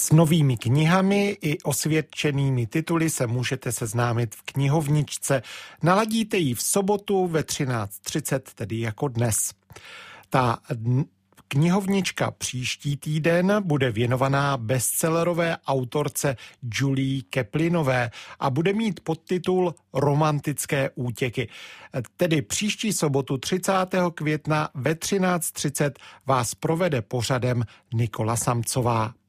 S novými knihami i osvědčenými tituly se můžete seznámit v knihovničce. Naladíte ji v sobotu ve 13:30, tedy jako dnes. Ta knihovnička příští týden bude věnovaná bestsellerové autorce Julie Kaplanové a bude mít podtitul Romantické útěky. Tedy příští sobotu 30. května ve 13:30 vás provede pořadem Nikola Samcová.